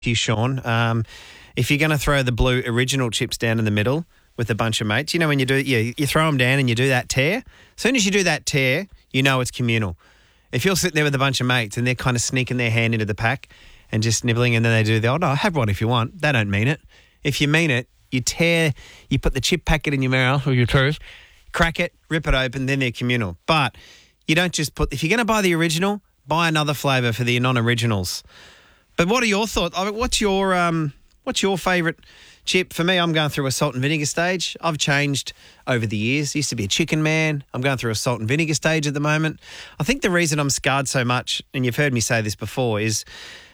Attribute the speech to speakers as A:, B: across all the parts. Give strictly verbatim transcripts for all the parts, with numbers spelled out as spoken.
A: you, Sean. Um, if you're going to throw the blue original chips down in the middle with a bunch of mates, you know when you do, you, you throw them down and you do that tear. As soon as you do that tear, you know it's communal. If you're sitting there with a bunch of mates and they're kind of sneaking their hand into the pack and just nibbling, and then they do the, oh no, have one if you want. They don't mean it. If you mean it, you tear, you put the chip packet in your mouth or your tooth, crack it, rip it open, then they're communal. But you don't just put, if you're going to buy the original, buy another flavour for the non-originals. But what are your thoughts? I mean, what's your um, what's your favourite chip? For me, I'm going through a salt and vinegar stage. I've changed over the years. Used to be a chicken man. I'm going through a salt and vinegar stage at the moment. I think the reason I'm scarred so much, and you've heard me say this before, is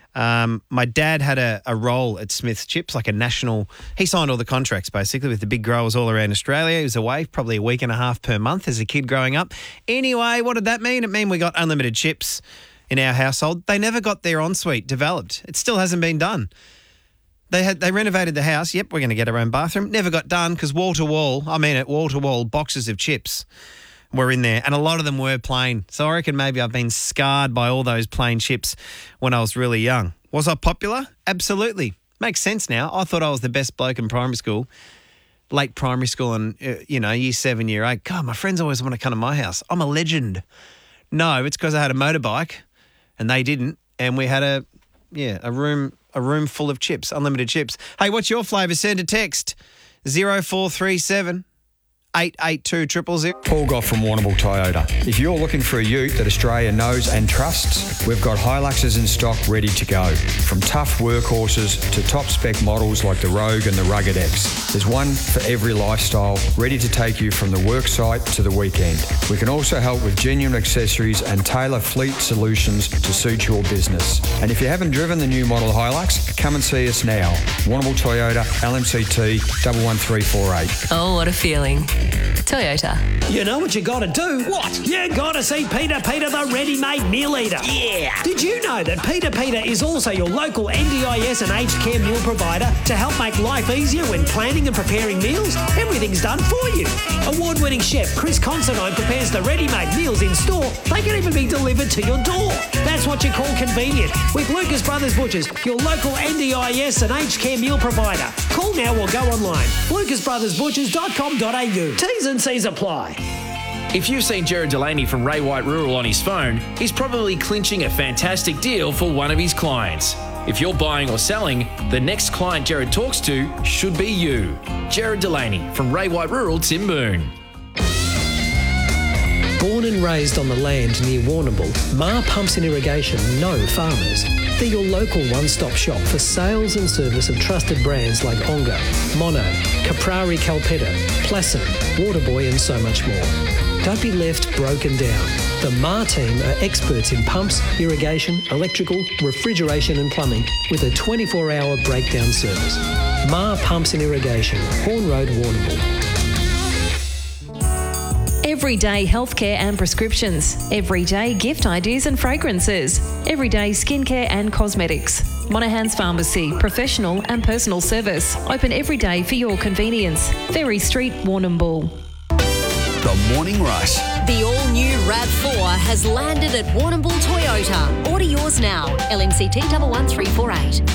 A: um, my dad had a, a role at Smith's Chips, like a national. He signed all the contracts basically with the big growers all around Australia. He was away probably a week and a half per month as a kid growing up. Anyway, what did that mean? It meant we got unlimited chips in our household. They never got their ensuite developed. It still hasn't been done. They had they renovated the house. Yep, we're going to get our own bathroom. Never got done because wall to wall, I mean it, wall to wall boxes of chips were in there, and a lot of them were plain. So I reckon maybe I've been scarred by all those plain chips when I was really young. Was I popular? Absolutely. Makes sense now. I thought I was the best bloke in primary school, late primary school, and uh, you know, year seven, year eight. God, my friends always want to come to my house. I'm a legend. No, it's because I had a motorbike. And they didn't, and we had a, yeah, a room, a room full of chips, unlimited chips. Hey, what's your flavour? Send a text zero four three seven eight eight two zero zero zero.
B: Paul Goff from Warrnambool Toyota. If you're looking for a ute that Australia knows and trusts, we've got Hiluxes in stock ready to go. From tough workhorses to top spec models like the Rogue and the Rugged X. There's one for every lifestyle, ready to take you from the work site to the weekend. We can also help with genuine accessories and tailor fleet solutions to suit your business. And if you haven't driven the new model Hilux, come and see us now. Warrnambool Toyota, L M C T one one three four eight.
C: Oh, what a feeling. Toyota.
D: You know what you got to do? What? You got to see Peter Peter, the ready-made meal eater. Yeah. Did you know that Peter Peter is also your local N D I S and aged care meal provider to help make life easier when planning and preparing meals? Everything's done for you. Award-winning chef Chris Considine prepares the ready-made meals in store. They can even be delivered to your door. That's what you call convenient. With Lucas Brothers Butchers, your local N D I S and aged care meal provider. Call now or go online. lucas brothers butchers dot com dot a u. T's and C's apply.
E: If you've seen Jared Delaney from Ray White Rural on his phone, he's probably clinching a fantastic deal for one of his clients. If you're buying or selling, the next client Jared talks to should be you. Jared Delaney from Ray White Rural, Timboon.
D: Born and raised on the land near Warrnambool, Ma Pumps and Irrigation know farmers. They're your local one-stop shop for sales and service of trusted brands like Onga, Mono, Caprari Calpetta, Plasson, Waterboy and so much more. Don't be left broken down. The Ma team are experts in pumps, irrigation, electrical, refrigeration and plumbing with a twenty-four hour breakdown service. Ma Pumps and Irrigation, Horn Road, Warrnambool.
C: Everyday healthcare and prescriptions. Everyday gift ideas and fragrances. Everyday skincare and cosmetics. Monaghan's Pharmacy, professional and personal service. Open every day for your convenience. Ferry Street, Warrnambool.
F: The Morning Rush.
G: The all-new RAV four has landed at Warrnambool Toyota. Order yours now. L M C T one one three four eight.